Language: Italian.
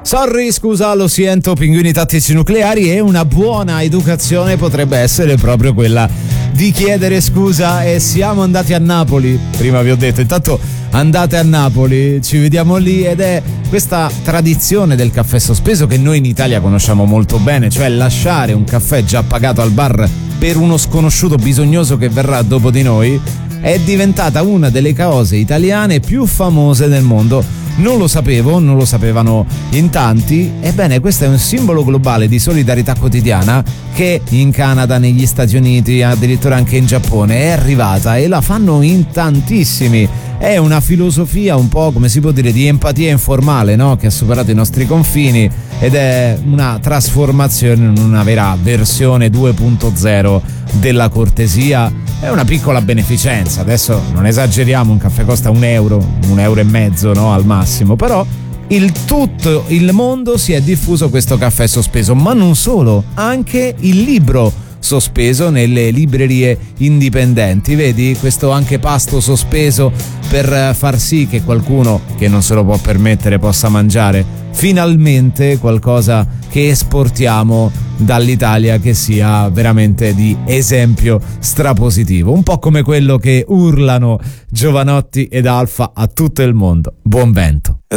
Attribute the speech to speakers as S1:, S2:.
S1: Sorry, scusa, lo sento, pinguini tattici nucleari, e una buona educazione potrebbe essere proprio quella di chiedere scusa. E siamo andati a Napoli, prima vi ho detto, intanto andate a Napoli, ci vediamo lì, ed è questa tradizione del caffè sospeso che noi in Italia conosciamo molto bene, cioè lasciare un caffè già pagato al bar per uno sconosciuto bisognoso che verrà dopo di noi. È diventata una delle cose italiane più famose del mondo. Non lo sapevo, non lo sapevano in tanti. Ebbene, questo è un simbolo globale di solidarietà quotidiana che in Canada, negli Stati Uniti, addirittura anche in Giappone è arrivata, e la fanno in tantissimi. È una filosofia un po', come si può dire, di empatia informale, no? Che ha superato i nostri confini, ed è una trasformazione in una vera versione 2.0 della cortesia. È una piccola beneficenza, adesso non esageriamo, un caffè costa €1, €1,50, no? Al massimo, però tutto il mondo si è diffuso questo caffè sospeso, ma non solo, anche il libro sospeso nelle librerie indipendenti. Vedi, questo anche pasto sospeso per far sì che qualcuno che non se lo può permettere possa mangiare finalmente qualcosa che esportiamo dall'Italia, che sia veramente di esempio strapositivo, un po' come quello che urlano Giovanotti ed Alfa a tutto il mondo. Buon vento.